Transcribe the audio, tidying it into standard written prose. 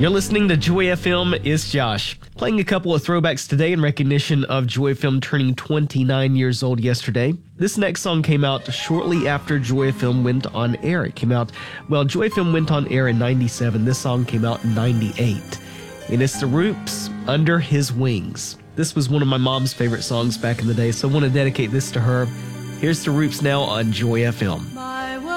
You're listening to Joy FM. It's Josh. Playing a couple of throwbacks today in recognition of Joy FM turning 29 years old yesterday. This next song came out shortly after Joy FM went on air. Joy FM went on air in 97. This song came out in 98. And it's The Roots, Under His Wings. This was one of my mom's favorite songs back in the day, so I want to dedicate this to her. Here's The Roots now on Joy FM.